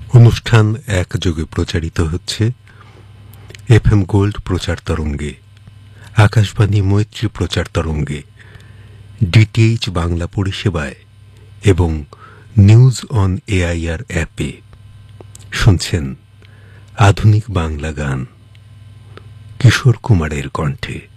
অনুষ্ঠান একযোগে প্রচারিত হচ্ছে এফএম গোল্ড প্রচার তরঙ্গে, আকাশবাণী মৈত্রী প্রচার তরঙ্গে, ডিটিএইচ বাংলা পরিষেবায় এবং নিউজ অন এআইআর অ্যাপে। শুনছেন আধুনিক বাংলা গান কিশোর কুমারের কণ্ঠে।